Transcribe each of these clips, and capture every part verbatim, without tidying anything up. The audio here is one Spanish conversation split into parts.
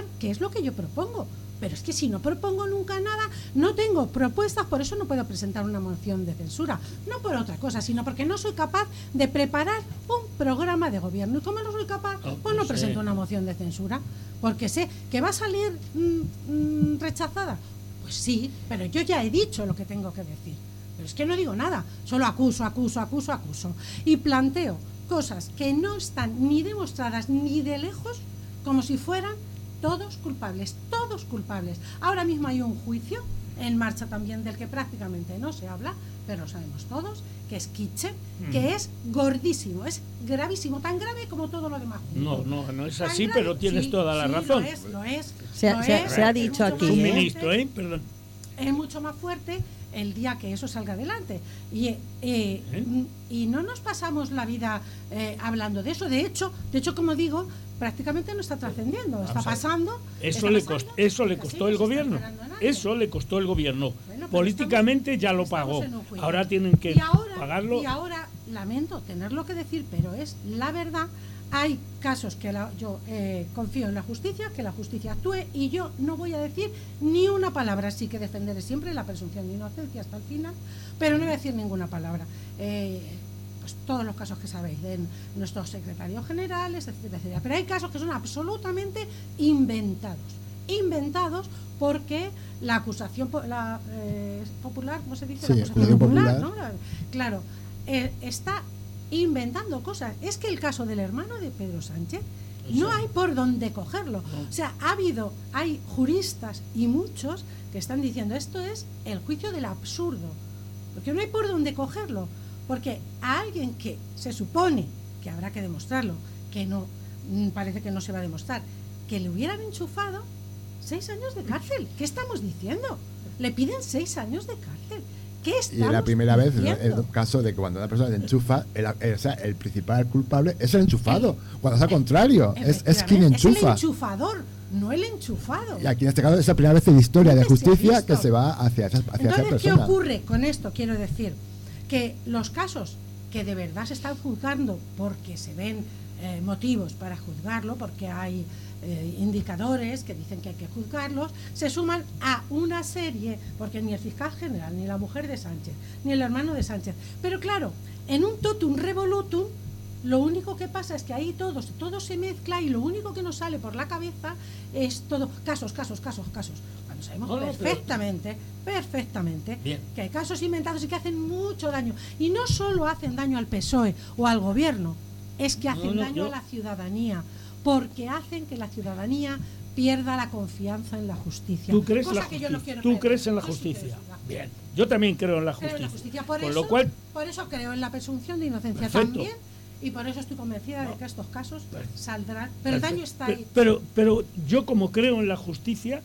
digan qué es lo que yo propongo. Pero es que si no propongo nunca nada, no tengo propuestas, por eso no puedo presentar una moción de censura. No por otra cosa, sino porque no soy capaz de preparar un programa de gobierno. Y como no soy capaz, oh, pues no, no presento una moción de censura. Porque sé que va a salir mmm, mmm, rechazada. Pues sí, pero yo ya he dicho lo que tengo que decir. Pero es que no digo nada, solo acuso, acuso, acuso, acuso. Y planteo cosas que no están ni demostradas ni de lejos como si fueran todos culpables, todos culpables. Ahora mismo hay un juicio en marcha también del que prácticamente no se habla, pero lo sabemos todos, que es Kitchen, mm. que es gordísimo, es gravísimo, tan grave como todo lo demás. No, no, no es así, pero tienes sí, toda la sí, razón. Lo es, lo es. Se, lo se, es, se ha dicho aquí. Un ministro, ¿eh? Perdón. Es mucho más fuerte el día que eso salga adelante. Y, eh, ¿Eh? y no nos pasamos la vida eh, hablando de eso. De hecho, de hecho, como digo, prácticamente no está trascendiendo, está pasando. Eso está le pasando, costó, eso le costó el gobierno. Eso le costó el gobierno. Bueno, políticamente estamos, ya lo pagó. Ahora tienen que y ahora, pagarlo. Y ahora lamento tenerlo que decir, pero es la verdad. Hay casos que la, yo eh, confío en la justicia, que la justicia actúe, y yo no voy a decir ni una palabra. Sí que defenderé siempre la presunción de inocencia hasta el final, pero no voy a decir ninguna palabra. Eh, pues todos los casos que sabéis de nuestros secretarios generales, etcétera, etcétera. Pero hay casos que son absolutamente inventados, inventados porque la acusación la, eh, popular, ¿cómo se dice? Sí, la acusación popular, popular, ¿no? La, claro, eh, está inventando cosas. Es que el caso del hermano de Pedro Sánchez no hay por dónde cogerlo. O sea, ha habido, hay juristas y muchos que están diciendo esto es el juicio del absurdo, porque no hay por dónde cogerlo, porque a alguien que se supone que habrá que demostrarlo, que no, parece que no se va a demostrar, que le hubieran enchufado seis años de cárcel. ¿Qué estamos diciendo? Le piden seis años de cárcel. ¿Qué y la primera diciendo? vez es el caso de que cuando una persona se enchufa, el, el, o sea, el principal culpable es el enchufado, el, cuando es al contrario, es, es quien enchufa. Es el enchufador, no el enchufado. Y aquí en este caso es la primera vez en la historia de justicia que se va hacia, hacia Entonces, esa persona. ¿qué ocurre con esto? Quiero decir que los casos que de verdad se están juzgando porque se ven eh, motivos para juzgarlo, porque hay Eh, indicadores que dicen que hay que juzgarlos, se suman a una serie, porque ni el fiscal general, ni la mujer de Sánchez, ni el hermano de Sánchez, pero claro, en un totum revolutum, lo único que pasa es que ahí todo, todo se mezcla y lo único que nos sale por la cabeza es todo, casos, casos, casos, casos, cuando sabemos no, perfectamente, pero... perfectamente, Bien. que hay casos inventados y que hacen mucho daño, y no solo hacen daño al P S O E o al gobierno, es que hacen no, no, daño yo... a la ciudadanía, porque hacen que la ciudadanía pierda la confianza en la justicia. ¿Tú crees, la justicia? No ¿Tú crees en la justicia? Bien, yo también creo en la justicia. En la justicia. Por, por, eso, lo cual... por eso creo en la presunción de inocencia Perfecto. también, y por eso estoy convencida no. de que estos casos saldrán. Pero Perfecto. el daño está ahí. Pero, pero, pero yo como creo en la justicia,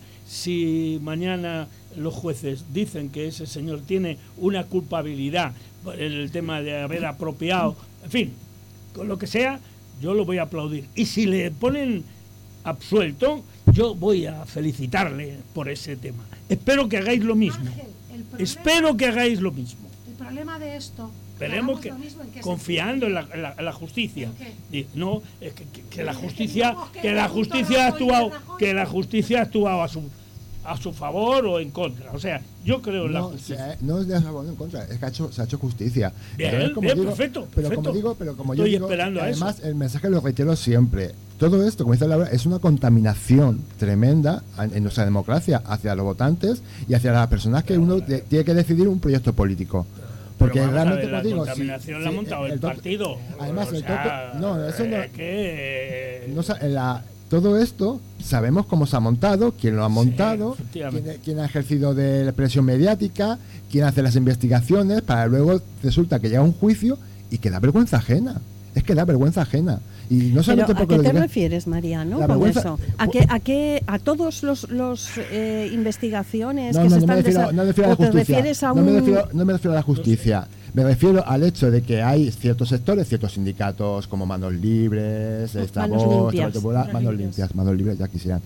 si mañana los jueces dicen que ese señor tiene una culpabilidad en el tema de haber apropiado, en fin, con lo que sea, yo lo voy a aplaudir. Y si le ponen absuelto, yo voy a felicitarle por ese tema. Espero que hagáis lo mismo. Ángel, problema, Espero que hagáis lo mismo. El problema de esto... Esperemos que, que confiando en la, en, la, en la justicia. ¿En no, que, que, que la justicia, que, que la justicia ha actuado, que la justicia ha actuado a su a su favor o en contra. O sea, yo creo en no, la justicia. Se, no es de a favor o en contra, es que ha hecho, se ha hecho justicia. Bien, Entonces, como bien, digo, perfecto, pero perfecto. como digo, pero como Estoy yo digo, esperando a además eso. El mensaje lo reitero siempre. Todo esto, como dice Laura, es una contaminación tremenda en, en nuestra democracia hacia los votantes y hacia las personas que uno de, tiene que decidir un proyecto político. Porque realmente, ver, la digo, contaminación sí, la ha sí, montado el, el partido. Además, o el sea, toto, no, eso no, eh, que... no la, todo esto sabemos cómo se ha montado, quién lo ha montado, sí, quién, quién ha ejercido de presión mediática, quién hace las investigaciones, para luego resulta que llega un juicio y que da vergüenza ajena. Es que da vergüenza ajena. Y no solamente Pero, ¿a porque qué te diga, refieres, Mariano, con vergüenza, eso? ¿A qué, a qué, a todos los, los eh, investigaciones no, que no, se no están me refiero, no me refiero a la te justicia. refieres a no, un... me refiero, no me refiero a la justicia. Me refiero al hecho de que hay ciertos sectores, ciertos sindicatos como Manos Libres, esta Manos voz, Limpias, esta, manos, manos limpias, Manos Libres ya quisieran,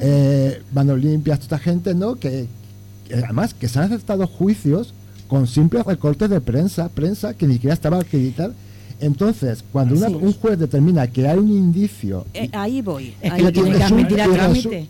eh, Manos Limpias, toda esta gente, ¿no? Que, que además que se han aceptado juicios con simples recortes de prensa, prensa que ni siquiera estaba acreditada. Entonces, cuando una, sí. un juez determina que hay un indicio... Eh, ahí voy. Es ahí que lo tiene que admitir a trámite.